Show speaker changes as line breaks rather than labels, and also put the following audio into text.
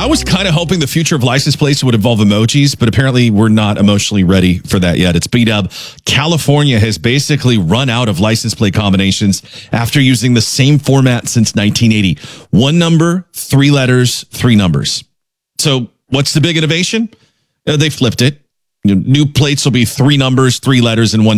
was kind of hoping the future of license plates would involve emojis, but apparently we're not emotionally ready for that yet. It's B-Dub. California has basically run out of license plate combinations after using the same format since 1980. One number, three letters, three numbers. So what's the big innovation? They flipped it. New plates will be three numbers, three letters, and one